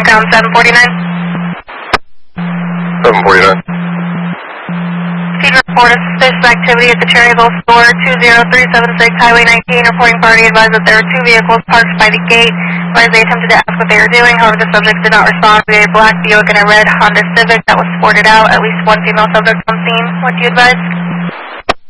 ground 749. 749. Feed report of suspicious activity at the Cherryville store, 20376 Highway 19. Reporting party advised that there were two vehicles parked by the gate. Advised they attempted to ask what they were doing, however the subject did not respond. We had a black Buick and a red Honda Civic that was sported out. At least one female subject on scene. What do you advise?